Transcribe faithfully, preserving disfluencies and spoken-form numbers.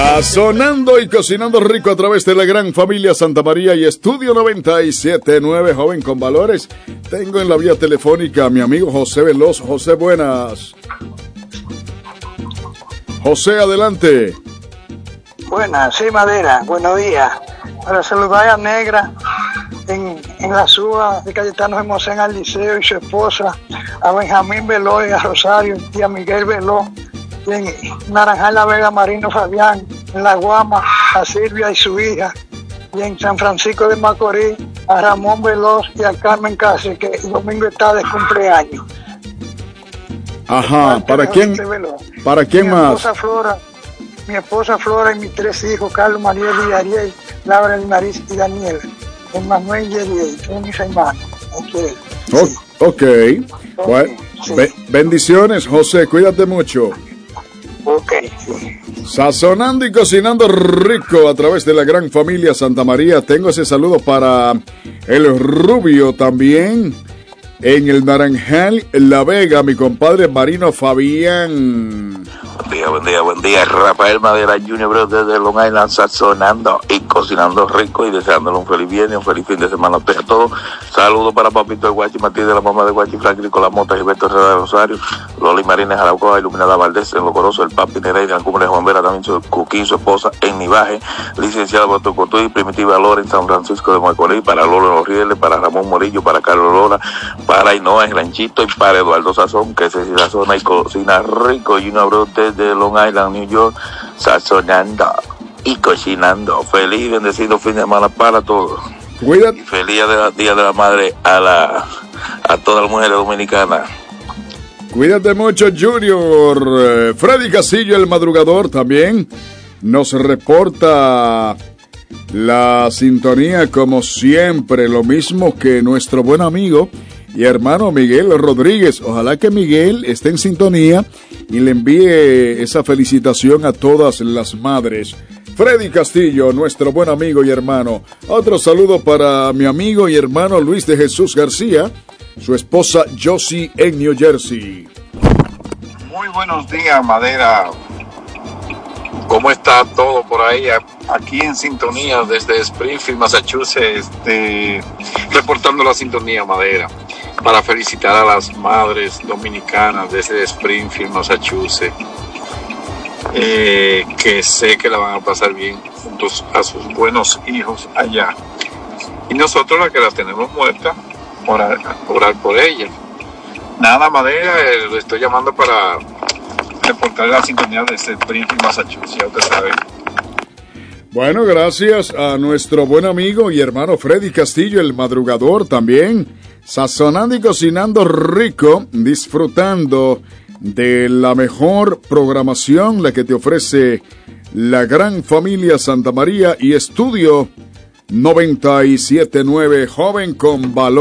Sazonando y cocinando rico a través de la gran familia Santa María y Estudio noventa y siete punto nueve, joven con valores. Tengo en la vía telefónica a mi amigo José Veloz. José, buenas. José, adelante. Buenas, sí, Madera, buenos días. Para saludar a Negra en, en la suba de Cayetano de Mosén al Liceo y su esposa, a Benjamín Veloz y a Rosario y a Miguel Veloz. Y en Naranjal La Vega, Marino Fabián, en La Guama, a Silvia y su hija, y en San Francisco de Macorís, a Ramón Veloz y a Carmen Cáceres, que el domingo está de cumpleaños. Ajá, ¿para quién? ¿Para quién mi más? Esposa Flora, mi esposa Flora y mis tres hijos, Carlos, Mariel y Ariel, Laura, Limaris y Daniel, Emmanuel y Ariel, son mis hermanos. Okay. Oh, Sí. ok, bueno, sí. be- bendiciones, José, cuídate mucho. Ok, sí. Sazonando y cocinando rico a través de la gran familia Santa María. Tengo ese saludo para el Rubio también. En el Naranjal, La Vega, mi compadre Marino Fabián. Buen día, buen día, buen día. Rafael Madera junior, bro, desde Long Island, sazonando y cocinando rico y deseándole un feliz viernes, un feliz fin de semana a ustedes a todos. Saludos para Papito de Guachi, Martí de la mamá de Guachi, Franklin con la mota, Gilberto Herrera de Rosario, Loli Marínez Araucoa, Iluminada Valdés, en Locoroso, el Papi Nereida, en Cumbre de Juan Vera, también su Cuquín, su esposa en Nivaje, licenciada Botocotuy, Primitiva Lora en San Francisco de Macorís, para Lolo en Los Rieles, para Ramón Morillo, para Carlos Lora, para Inoa en Ranchito y para Eduardo Sazón, que se sazona y cocina rico, y una bro desde Long Island, New York, sazonando y cocinando. Feliz y bendecido fin de semana para todos. Cuídate. Y feliz día de la, día de la madre a la a todas las mujeres dominicanas. Cuídate mucho, Junior. Eh, Freddy Castillo, el madrugador, también nos reporta la sintonía como siempre, lo mismo que nuestro buen amigo y hermano Miguel Rodríguez. Ojalá que Miguel esté en sintonía y le envíe esa felicitación a todas las madres. Freddy Castillo, nuestro buen amigo y hermano. Otro saludo para mi amigo y hermano Luis de Jesús García, su esposa Josie en New Jersey. Muy buenos días, Madera. ¿Cómo está todo por ahí? Aquí en sintonía desde Springfield, Massachusetts, este, reportando la sintonía, Madera, para felicitar a las madres dominicanas desde Springfield, Massachusetts, eh, que sé que la van a pasar bien juntos a sus buenos hijos allá. Y nosotros, las que las tenemos muertas, orar, orar por ellas. Nada, Madera, eh, lo estoy llamando para reportar la sintonía de Springfield, Massachusetts, ya usted sabe. Bueno, gracias a nuestro buen amigo y hermano Freddy Castillo, el madrugador también, sazonando y cocinando rico, disfrutando de la mejor programación, la que te ofrece la gran familia Santa María y Estudio noventa y siete punto nueve, joven con valor.